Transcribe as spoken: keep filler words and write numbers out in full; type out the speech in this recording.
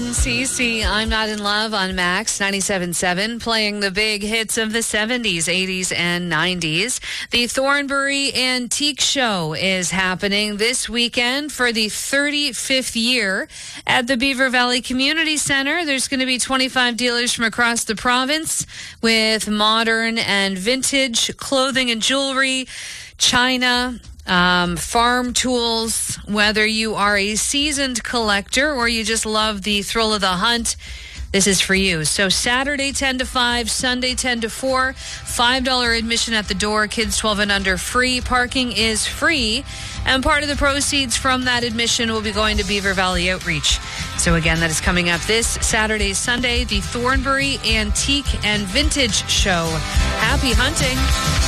Cece, I'm Not in Love on Max ninety-seven point seven, playing the big hits of the seventies, eighties, and nineties. The Thornbury Antique Show is happening this weekend for the thirty-fifth year at the Beaver Valley Community Center. There's going to be twenty-five dealers from across the province with modern and vintage clothing and jewelry, china, Um, farm tools. Whether you are a seasoned collector or you just love the thrill of the hunt, this is for you. So Saturday ten to five, Sunday ten to four, five dollars admission at the door, kids twelve and under free. Parking is free, and part of the proceeds from that admission will be going to Beaver Valley Outreach. So again, that is coming up this Saturday, Sunday, the Thornbury Antique and Vintage Show. Happy hunting.